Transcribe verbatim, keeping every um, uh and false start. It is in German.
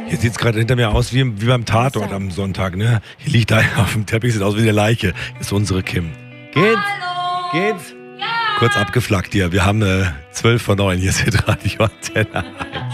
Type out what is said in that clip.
Hier sieht es gerade hinter mir aus wie, wie beim Tatort am Sonntag, ne? Hier liegt einer auf dem Teppich, sieht aus wie eine Leiche. Ist unsere Kim. Geht's? Hallo! Geht's? Ja! Kurz abgeflackt hier. Wir haben äh, zwölf vor neun. Hier ist Radio Antenne.